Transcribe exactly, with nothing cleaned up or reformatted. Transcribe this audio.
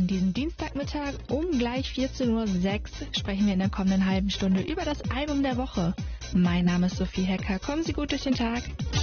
An diesem Dienstagmittag um gleich vierzehn Uhr sechs sprechen wir in der kommenden halben Stunde über das Album der Woche. Mein Name ist Sophie Hecker. Kommen Sie gut durch den Tag.